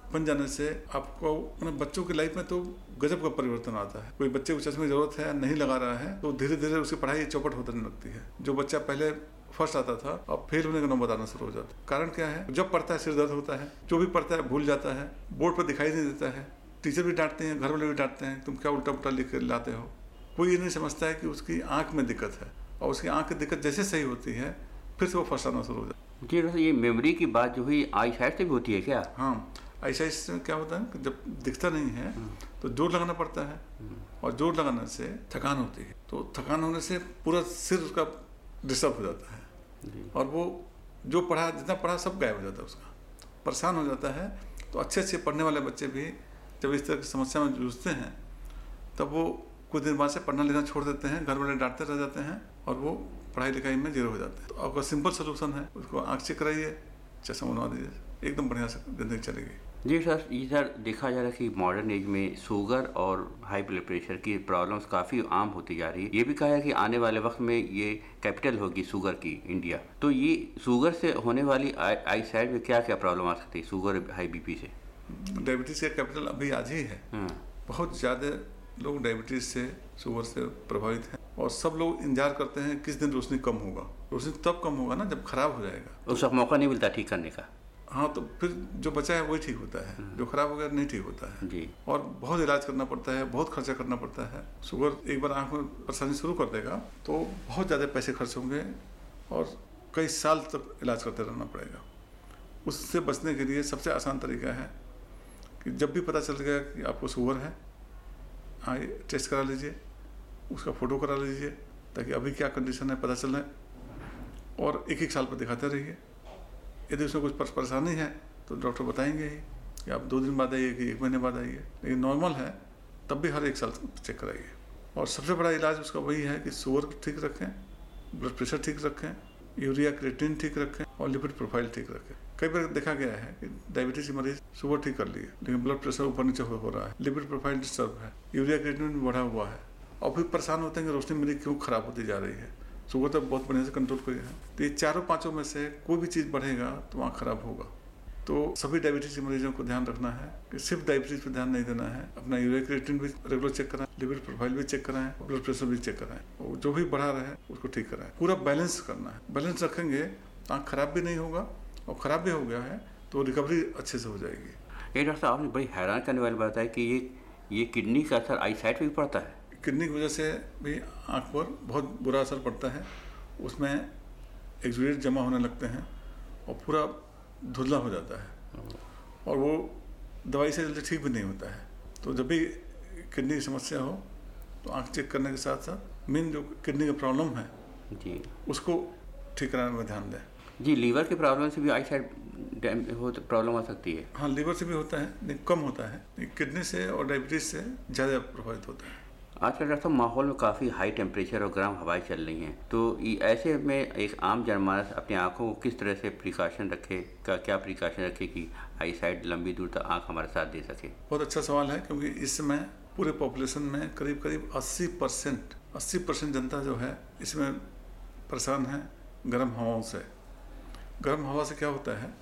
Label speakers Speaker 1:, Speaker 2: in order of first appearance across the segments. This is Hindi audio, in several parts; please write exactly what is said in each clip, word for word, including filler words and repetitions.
Speaker 1: बन जाने से आपको मतलब बच्चों की लाइफ में तो गजब का परिवर्तन आता है। कोई बच्चे को चश्मे की जरूरत है, नहीं लगा रहा है, तो धीरे धीरे उसकी पढ़ाई चौपट होने लगती है। जो बच्चा पहले फर्स्ट आता था अब फेल होने का नंबर आना शुरू हो जाता है। कारण क्या है? जब पढ़ता है सिर दर्द होता है, जो भी पढ़ता है भूल जाता है, बोर्ड पर दिखाई नहीं देता है, टीचर भी डांटते हैं, घर वाले भी डांटते हैं, तुम क्या उल्टा पुल्टा लिख कर लाते हो। कोई ये नहीं समझता है कि उसकी आंख में दिक्कत है, और उसकी आंख की दिक्कत जैसे सही होती है फिर से वो फर्स्ट आना शुरू हो जाता है।
Speaker 2: जी वैसे ये मेमोरी की बात जो हुई आई साइट से भी होती है क्या?
Speaker 1: हाँ, आई साइट से क्या होता है कि जब दिखता नहीं है तो जोर लगाना पड़ता है, और जोर लगाने से थकान होती है, तो थकान होने से पूरा सिर उसका डिस्टर्ब हो जाता है, और वो जो पढ़ा जितना पढ़ा सब गायब हो जाता है, उसका परेशान हो जाता है। तो अच्छे अच्छे पढ़ने वाले बच्चे भी जब इस तरह की समस्या में जूझते हैं तब वो कुछ दिन बाद से पढ़ना लिखना छोड़ देते हैं, घर वाले डांटते रह जाते हैं, और वो पढ़ाई लिखाई में जीरो हो जाते हैं। तो आपका सिंपल सोल्यूशन है, उसको आँख चेक कराइए, चश्मा बनवा दीजिए, एकदम बढ़िया से जिंदगी चलेगी।
Speaker 2: जी सर, ये सर देखा जा रहा है कि मॉडर्न एज में शुगर और हाई ब्लड प्रेशर की प्रॉब्लम्स काफ़ी आम होती जा रही है। ये भी कहा है कि आने वाले वक्त में ये कैपिटल होगी शुगर की, इंडिया। तो ये शुगर से होने वाली आई, आई साइड में क्या क्या प्रॉब्लम आ सकती है शुगर हाई बीपी से?
Speaker 1: डायबिटीज़ का कैपिटल अभी आज ही है। बहुत ज़्यादा लोग डायबिटीज़ से, शुगर से प्रभावित हैं, और सब लोग इंतजार करते हैं किस दिन रोशनी कम होगा। रोशनी तब कम होगा ना जब खराब हो जाएगा,
Speaker 2: उसका मौका नहीं मिलता ठीक करने का।
Speaker 1: हाँ, तो फिर जो बचा है वही ठीक होता है, जो खराब हो गया नहीं ठीक होता है
Speaker 2: जी।
Speaker 1: और बहुत इलाज करना पड़ता है, बहुत खर्चा करना पड़ता है। शुगर एक बार आँख में परेशानी शुरू कर देगा तो बहुत ज़्यादा पैसे खर्च होंगे और कई साल तक इलाज करते रहना पड़ेगा। उससे बचने के लिए सबसे आसान तरीका है कि जब भी पता चल गया कि आपको शुगर है, आइए टेस्ट करा लीजिए, उसका फ़ोटो करा लीजिए, ताकि अभी क्या कंडीशन है पता चल रहा है, और एक एक साल पर दिखाते रहिए। यदि उसमें कुछ परेशानी है तो डॉक्टर बताएंगे ही कि आप दो दिन बाद आइए कि एक महीने बाद आइए, लेकिन नॉर्मल है तब भी हर एक साल चेक कराइए। और सबसे बड़ा इलाज उसका वही है कि शुगर ठीक रखें, ब्लड प्रेशर ठीक रखें, यूरिया क्रिएटिनिन ठीक रखें, और लिपिड प्रोफाइल ठीक रखें। कई बार देखा गया है कि डायबिटीज़ के मरीज शुगर ठीक कर लिए लेकिन ब्लड प्रेशर ऊपर नीचे हो, हो रहा है, लिपिड प्रोफाइल डिस्टर्ब है, यूरिया क्रिएटिनिन बढ़ा हुआ है, और फिर परेशान होते हैं कि रोशनी मेरी क्यों खराब होती जा रही है। शुगर तो बहुत बढ़िया से कंट्रोल कर है। तो ये चारों पांचों में से कोई भी चीज़ बढ़ेगा तो वहाँ खराब होगा। तो सभी डायबिटीज़ के मरीजों को ध्यान रखना है कि सिर्फ डायबिटीज़ पर ध्यान नहीं देना है, अपना यूरिया क्रिएटिनिन भी रेगुलर चेक कराएं, लिपिड प्रोफाइल भी चेक कराएं, ब्लड प्रेशर भी चेक कराएं, और जो भी बढ़ा रहे उसको ठीक कराएं। पूरा बैलेंस करना है, बैलेंस रखेंगे तो आँख खराब भी नहीं होगा, और ख़राब भी हो गया है तो रिकवरी अच्छे से हो जाएगी।
Speaker 2: ये डॉक्टर साहब आपने बड़ी हैरान करने वाली बात है कि ये ये किडनी का असर आई साइट पर भी पड़ता है।
Speaker 1: किडनी की वजह से भी आँख पर बहुत बुरा असर पड़ता है, उसमें एक्सुडेट जमा होने लगते हैं और पूरा धुंधला हो जाता है, और वो दवाई से जल्दी ठीक भी नहीं होता है। तो जब भी किडनी की समस्या हो तो आँख चेक करने के साथ साथ मेन जो किडनी का प्रॉब्लम है
Speaker 2: जी
Speaker 1: उसको ठीक कराने में ध्यान दें।
Speaker 2: जी, लीवर की प्रॉब्लम से भी आई साइट हो तो प्रॉब्लम आ सकती है?
Speaker 1: हाँ, लीवर से भी होता है लेकिन कम होता है, किडनी से और डायबिटीज़ से ज़्यादा प्रभावित होता है।
Speaker 2: आजकल डॉक्टर साहब माहौल में काफ़ी हाई टेम्परेचर और गर्म हवाएं चल रही हैं, तो ऐसे में एक आम जनमानस अपनी आंखों को किस तरह से प्रिकॉशन रखे, का क्या प्रिकॉशन रखे कि आई साइट लंबी दूर तक आंख हमारे साथ दे सके?
Speaker 1: बहुत अच्छा सवाल है, क्योंकि इस समय पूरे पॉपुलेशन में करीब करीब अस्सी परसेंट अस्सी परसेंट जनता जो है इसमें परेशान है गर्म हवाओं से। गर्म हवा से क्या होता है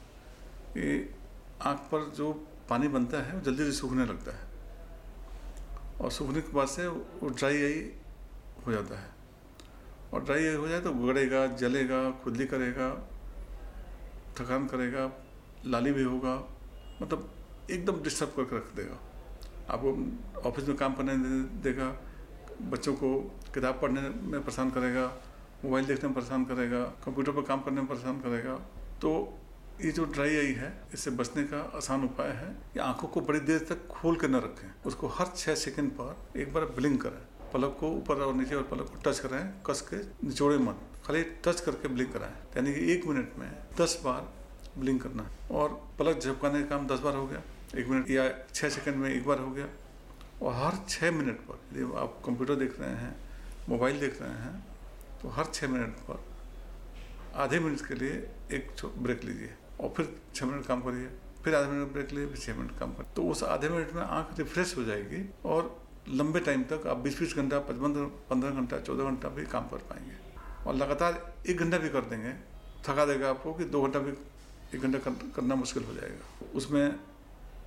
Speaker 1: कि आँख पर जो पानी बनता है वो जल्दी जल्दी सूखने लगता है, और सूखने के बाद से वो ड्राई आई हो जाता है, और ड्राई आई हो जाए तो गड़ेगा, जलेगा, खुजली करेगा, थकान करेगा, लाली भी होगा, मतलब एकदम डिस्टर्ब करके रख देगा। आपको ऑफिस में काम करने देगा, बच्चों को किताब पढ़ने में परेशान करेगा, मोबाइल देखने में परेशान करेगा, कंप्यूटर पर काम करने में परेशान करेगा। तो ये जो ड्राई आई है इससे बचने का आसान उपाय है कि आंखों को बड़ी देर तक खोल कर न रखें, उसको हर छः सेकंड पर एक बार ब्लिंक करें, पलक को ऊपर और नीचे और पलक को टच कराएं, कस के निचोड़े मत, खाली टच करके ब्लिंक कराएं, यानी कि एक मिनट में दस बार ब्लिंक करना है। और पलक झपकाने का काम दस बार हो गया, एक मिनट या छः सेकंड में एक बार हो गया। और हर छः मिनट पर यदि आप कंप्यूटर देख रहे हैं, मोबाइल देख रहे हैं, तो हर छः मिनट पर आधे मिनट के लिए एक ब्रेक लीजिए, और फिर छः मिनट काम करिए, फिर आधे मिनट ब्रेक लिए, फिर छः मिनट काम करिए। तो उस आधे मिनट में आंख रिफ्रेश हो जाएगी, और लंबे टाइम तक आप बीस बीस घंटा, पचपन पंद्रह घंटा, चौदह घंटा भी काम कर पाएंगे। और लगातार एक घंटा भी कर देंगे, थका देगा आपको कि दो घंटा भी एक घंटा करना मुश्किल हो जाएगा। उसमें